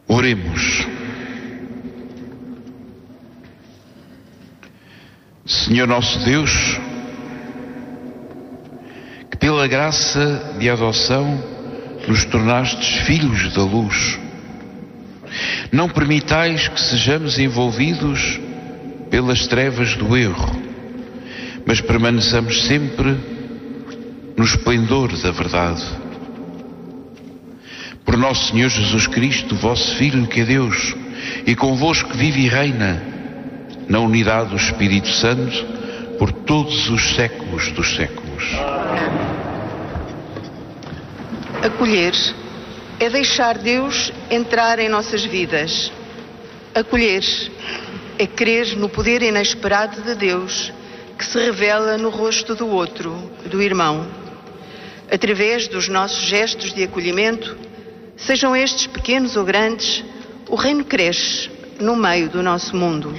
Oremos. Senhor nosso Deus, que pela graça de adoção nos tornastes filhos da luz, não permitais que sejamos envolvidos pelas trevas do erro, mas permaneçamos sempre no esplendor da verdade. Por nosso Senhor Jesus Cristo, vosso Filho, que é Deus, e convosco vive e reina, na unidade do Espírito Santo, por todos os séculos dos séculos. Acolher é deixar Deus entrar em nossas vidas. Acolher é crer no poder inesperado de Deus, que se revela no rosto do outro, do irmão. Através dos nossos gestos de acolhimento, sejam estes pequenos ou grandes, o reino cresce no meio do nosso mundo.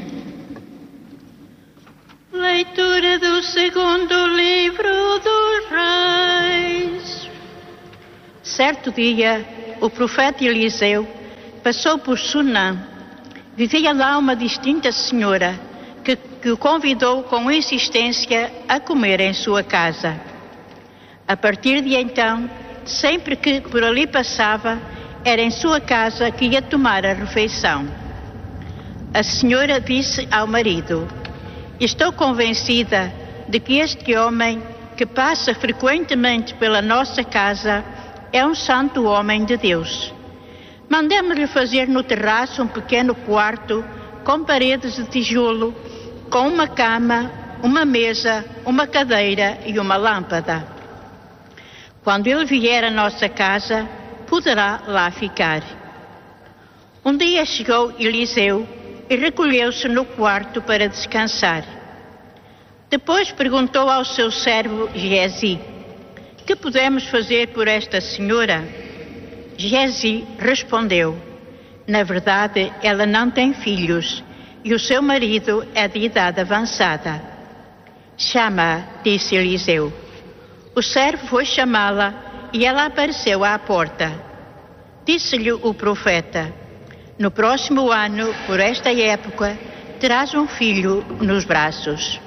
Leitura do segundo livro dos Reis. Certo dia, o profeta Eliseu passou por Sunã. Vivia lá uma distinta senhora que o convidou com insistência a comer em sua casa. A partir de então, sempre que por ali passava, era em sua casa que ia tomar a refeição. A senhora disse ao marido: estou convencida de que este homem, que passa frequentemente pela nossa casa, é um santo homem de Deus. Mandemos-lhe fazer no terraço um pequeno quarto com paredes de tijolo, com uma cama, uma mesa, uma cadeira e uma lâmpada. Quando ele vier à nossa casa, poderá lá ficar. Um dia chegou Eliseu e recolheu-se no quarto para descansar. Depois perguntou ao seu servo Gési: que podemos fazer por esta senhora? Gési respondeu: na verdade, ela não tem filhos e o seu marido é de idade avançada. Chama-a, disse Eliseu. O servo foi chamá-la e ela apareceu à porta. Disse-lhe o profeta: no próximo ano, por esta época, terás um filho nos braços.